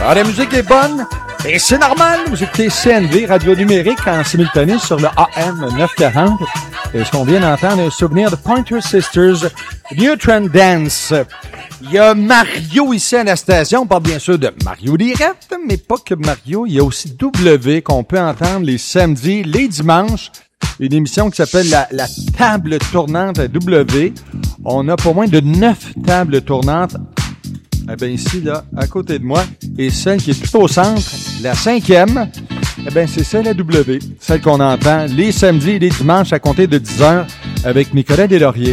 Alors, la musique est bonne et c'est normal. Vous écoutez CNV, Radio Numérique, en simultané sur le AM 940. Et ce qu'on vient d'entendre, un souvenir de Pointer Sisters, New Trend Dance. Il y a Mario ici à la station. On parle bien sûr de Mario Direct, mais pas que Mario. Il y a aussi W qu'on peut entendre les samedis, les dimanches. Une émission qui s'appelle la table tournante à W. On a pas moins de 9 tables tournantes. Eh bien, ici, là, à côté de moi, et celle qui est tout au centre, la 5e, eh bien, c'est celle à W. Celle qu'on entend les samedis et les dimanches à compter de 10h avec Nicolas Deslauriers.